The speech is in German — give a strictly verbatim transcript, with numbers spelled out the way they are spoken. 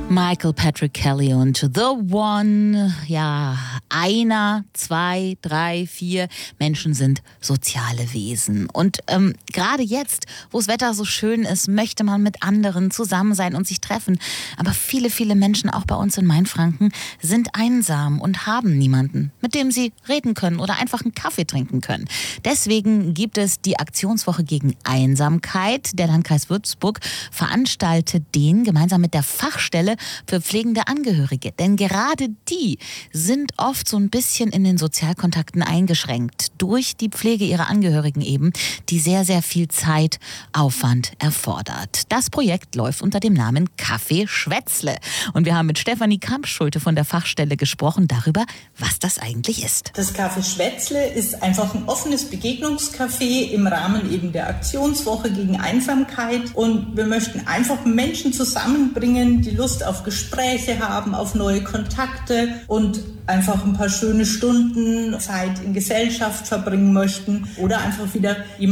Michael Patrick Kelly und The One. Ja, einer, zwei, drei, vier Menschen sind soziale Wesen. Und ähm, gerade jetzt, wo das Wetter so schön ist, möchte man mit anderen zusammen sein und sich treffen. Aber viele, viele Menschen, auch bei uns in Mainfranken, sind einsam und haben niemanden, mit dem sie reden können oder einfach einen Kaffee trinken können. Deswegen gibt es die Aktionswoche gegen Einsamkeit. Der Landkreis Würzburg veranstaltet den gemeinsam mit der Fachstelle für pflegende Angehörige. Denn gerade die sind oft so ein bisschen in den Sozialkontakten eingeschränkt durch die Pflege ihrer Angehörigen eben, die sehr, sehr viel Zeit, Aufwand erfordert. Das Projekt läuft unter dem Namen Kaffee Schwätzle. Und wir haben mit Stefanie Kampschulte von der Fachstelle gesprochen darüber, was das eigentlich ist. Das Kaffee Schwätzle ist einfach ein offenes Begegnungscafé im Rahmen eben der Aktionswoche gegen Einsamkeit. Und wir möchten einfach Menschen zusammenbringen, die Lust auf Gespräche haben, auf neue Kontakte und einfach ein paar schöne Stunden Zeit in Gesellschaft verbringen möchten oder einfach wieder jemanden